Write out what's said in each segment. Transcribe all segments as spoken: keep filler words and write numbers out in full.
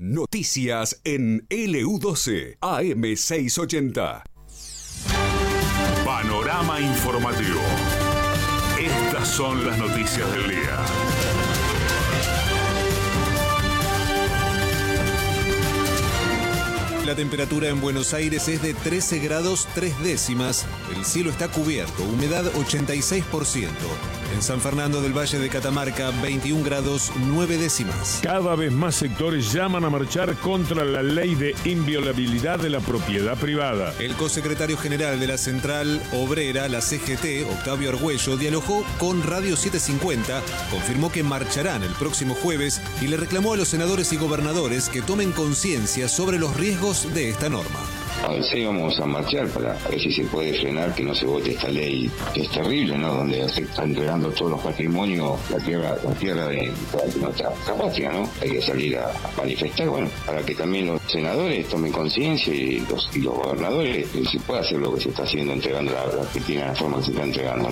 Noticias en L U doce, A M seiscientos ochenta. Panorama informativo. Estas son las noticias del día. La temperatura en Buenos Aires es de trece grados tres décimas. El cielo está cubierto, humedad ochenta y seis por ciento. En San Fernando del Valle de Catamarca, veintiún grados nueve décimas. Cada vez más sectores llaman a marchar contra la ley de inviolabilidad de la propiedad privada. El cosecretario general de la Central Obrera, la C G T, Octavio Argüello, dialogó con Radio setecientos cincuenta, confirmó que marcharán el próximo jueves y le reclamó a los senadores y gobernadores que tomen conciencia sobre los riesgos de esta norma. Sí, vamos a marchar para ver si se puede frenar que no se vote esta ley, que es terrible, ¿no? Donde se está entregando todos los patrimonios, la tierra, la tierra de, de nuestra patria, ¿no? Hay que salir a, a manifestar, bueno, para que también los senadores tomen conciencia y los, y los gobernadores, que se pueda hacer lo que se está haciendo, entregando la, la Argentina de la forma que se está entregando.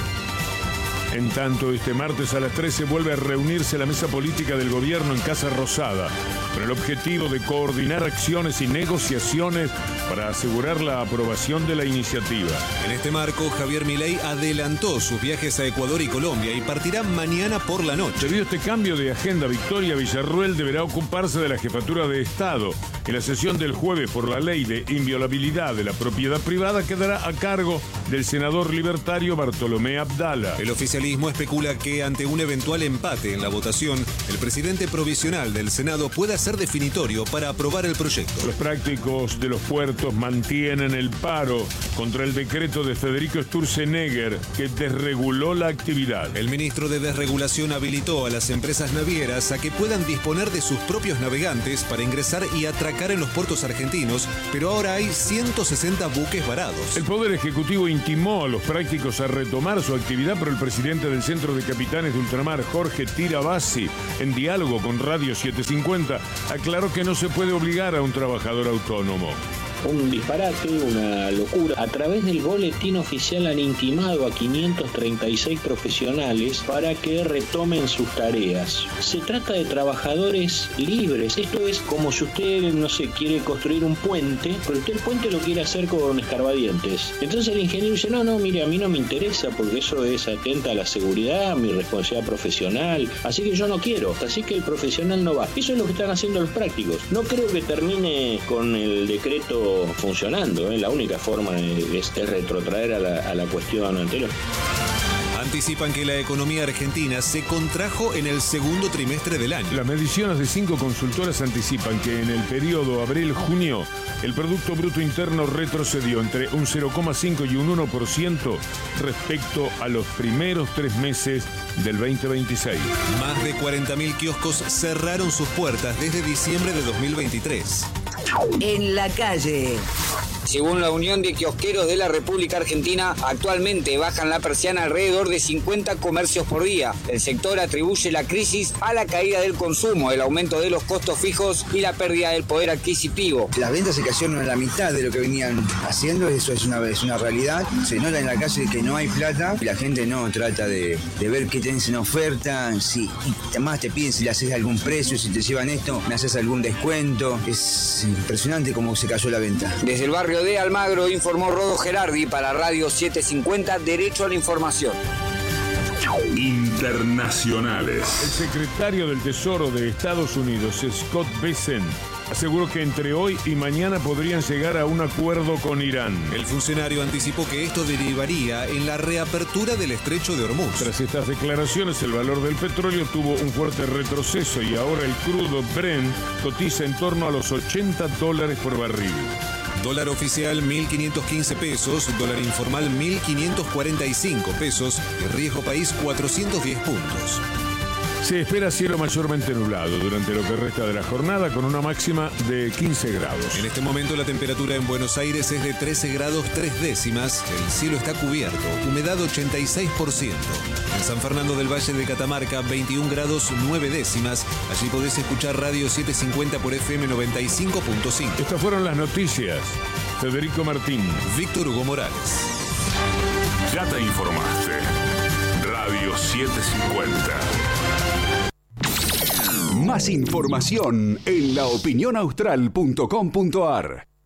En tanto, este martes a las trece vuelve a reunirse la mesa política del gobierno en Casa Rosada, con el objetivo de coordinar acciones y negociaciones para asegurar la aprobación de la iniciativa. En este marco, Javier Milei adelantó sus viajes a Ecuador y Colombia y partirá mañana por la noche. Debido a este cambio de agenda, Victoria Villarruel deberá ocuparse de la jefatura de Estado. En la sesión del jueves por la ley de inviolabilidad de la propiedad privada quedará a cargo del senador libertario Bartolomé Abdala. El oficialismo especula que ante un eventual empate en la votación, el presidente provisional del Senado pueda ser definitorio para aprobar el proyecto. Los prácticos de los puertos mantienen el paro contra el decreto de Federico Sturzenegger que desreguló la actividad. El ministro de Desregulación habilitó a las empresas navieras a que puedan disponer de sus propios navegantes para ingresar y atracar en los puertos argentinos, pero ahora hay ciento sesenta buques varados. El Poder Ejecutivo intimó a los prácticos a retomar su actividad, pero el presidente del Centro de Capitanes de Ultramar, Jorge Tirabassi, en diálogo con Radio setecientos cincuenta, aclaró que no se puede obligar a un trabajador autónomo. Un disparate, una locura. A través del boletín oficial han intimado a quinientos treinta y seis profesionales para que retomen sus tareas. Se trata de trabajadores libres. Esto es como si usted, no sé, quiere construir un puente, pero usted el puente lo quiere hacer con escarbadientes. Entonces el ingeniero dice, no, no, mire, a mí no me interesa porque eso es atenta a la seguridad, a mi responsabilidad profesional, así que yo no quiero. Así que el profesional no va. Eso es lo que están haciendo los prácticos. No creo que termine con el decreto funcionando, ¿eh? La única forma es, es retrotraer a la, a la cuestión anterior. Anticipan que la economía argentina se contrajo en el segundo trimestre del año. Las mediciones de cinco consultoras anticipan que en el periodo abril-junio el Producto Bruto Interno retrocedió entre un cero coma cinco y un uno por ciento respecto a los primeros tres meses del veinte veintiséis. Más de cuarenta mil kioscos cerraron sus puertas desde diciembre de dos mil veintitrés. En la calle. Según la Unión de Kiosqueros de la República Argentina, actualmente bajan la persiana alrededor de cincuenta comercios por día. El sector atribuye la crisis a la caída del consumo, el aumento de los costos fijos y la pérdida del poder adquisitivo. Las ventas se cayeron a la mitad de lo que venían haciendo, eso es una, es una realidad. Se nota en la calle que no hay plata y la gente no trata de, de ver qué tenés en oferta, si además te piden si le haces algún precio, si te llevan esto, me haces algún descuento. Es impresionante cómo se cayó la venta. Desde el barrio de Almagro informó Rodo Gerardi para Radio setecientos cincuenta, Derecho a la Información. Internacionales. El secretario del Tesoro de Estados Unidos, Scott Bessent, aseguró que entre hoy y mañana podrían llegar a un acuerdo con Irán. El funcionario anticipó que esto derivaría en la reapertura del estrecho de Hormuz. Tras estas declaraciones, el valor del petróleo tuvo un fuerte retroceso y ahora el crudo Brent cotiza en torno a los ochenta dólares por barril. Dólar oficial mil quinientos quince pesos, dólar informal mil quinientos cuarenta y cinco pesos y riesgo país cuatrocientos diez puntos. Se espera cielo mayormente nublado durante lo que resta de la jornada con una máxima de quince grados. En este momento la temperatura en Buenos Aires es de trece grados tres décimas, el cielo está cubierto, humedad ochenta y seis por ciento. En San Fernando del Valle de Catamarca veintiún grados nueve décimas, allí podés escuchar Radio setecientos cincuenta por F M noventa y cinco punto cinco. Estas fueron las noticias. Federico Martín. Víctor Hugo Morales. Ya te informaste. Radio setecientos cincuenta. Más información en la opinión austral punto com punto a r.